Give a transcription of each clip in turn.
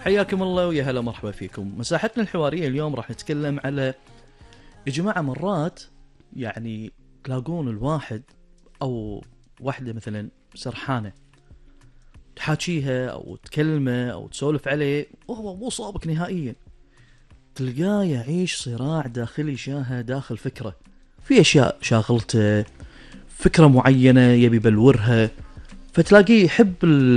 حياكم الله ويا هلا مرحبا فيكم. مساحتنا الحوارية اليوم راح نتكلم على يا جماعة مرات يعني تلاقون الواحد أو واحدة مثلا سرحانة تحاكيها أو تكلمه أو تسولف عليه وهو مو صابك نهائيا، تلقاه يعيش صراع داخلي شاهه داخل فكرة في أشياء شاغلته، فكرة معينة يبي يبلورها، فتلاقيه يحب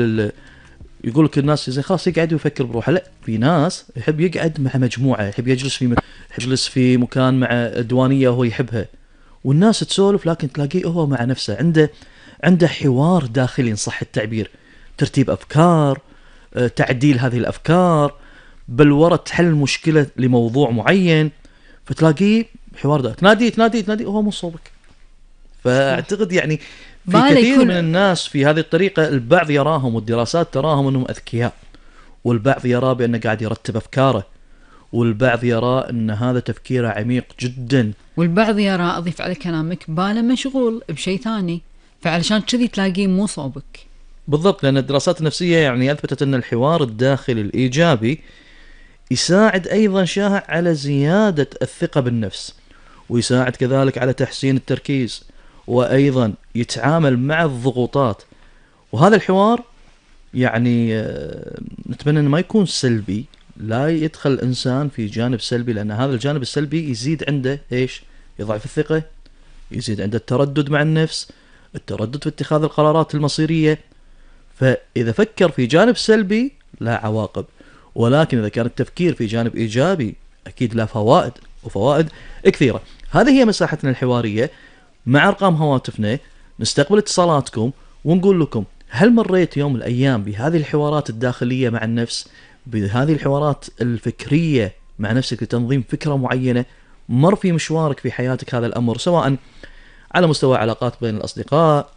يقولك الناس زين خلاص يقعد ويفكر بروحه. لا، في ناس يحب يقعد مع مجموعة، يحب يجلس في مكان مع ديوانية وهو يحبها والناس تسولف، لكن تلاقيه هو مع نفسه عنده حوار داخلي إن صح التعبير، ترتيب أفكار، تعديل هذه الأفكار، بلورة حل مشكلة لموضوع معين، فتلاقيه حوار ده تنادي وهو مو صوبك. فأعتقد يعني في كثير من الناس في هذه الطريقة، البعض يراهم والدراسات تراهم أنهم أذكياء، والبعض يرى بأنه قاعد يرتب أفكاره، والبعض يرى أن هذا تفكيره عميق جدا، والبعض يرى، أضيف على كلامك، باله مشغول بشيء ثاني، فعلشان كذي تلاقيه مو صوبك. بالضبط، لأن الدراسات النفسية يعني أثبتت أن الحوار الداخلي الإيجابي يساعد أيضا شاهع على زيادة الثقة بالنفس، ويساعد كذلك على تحسين التركيز، وأيضا يتعامل مع الضغوطات. وهذا الحوار يعني نتمنى أنه ما يكون سلبي، لا يدخل الإنسان في جانب سلبي، لأن هذا الجانب السلبي يزيد عنده إيش؟ يضعف الثقة، يزيد عنده التردد مع النفس، التردد في اتخاذ القرارات المصيرية. فإذا فكر في جانب سلبي لا عواقب، ولكن إذا كان التفكير في جانب إيجابي أكيد لا فوائد، وفوائد كثيرة. هذه هي مساحتنا الحوارية، مع أرقام هواتفنا نستقبل اتصالاتكم ونقول لكم هل مريت يوم من الأيام بهذه الحوارات الداخلية مع النفس، بهذه الحوارات الفكرية مع نفسك لتنظيم فكرة معينة؟ مر في مشوارك في حياتك هذا الأمر، سواء على مستوى علاقات بين الأصدقاء،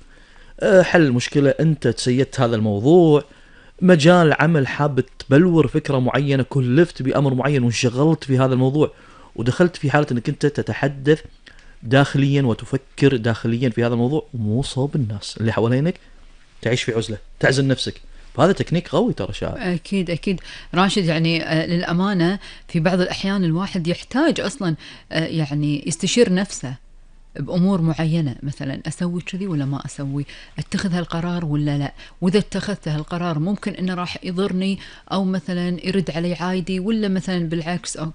حل مشكلة أنت تسيدت هذا الموضوع، مجال عمل حاب تبلور فكرة معينة، كلفت بأمر معين وانشغلت في هذا الموضوع ودخلت في حالة أنك أنت تتحدث داخليا وتفكر داخليا في هذا الموضوع ومو صوب الناس اللي حوالينك، تعيش في عزلة، تعزل نفسك. فهذا تكنيك قوي ترى شاعر. أكيد راشد، يعني للأمانة في بعض الأحيان الواحد يحتاج أصلا يعني يستشير نفسه بأمور معينة، مثلا أسوي كذي ولا ما أسوي، أتخذ هالقرار ولا لا، وإذا اتخذت هالقرار ممكن إنه راح يضرني أو مثلا يرد علي عايدي، ولا مثلا بالعكس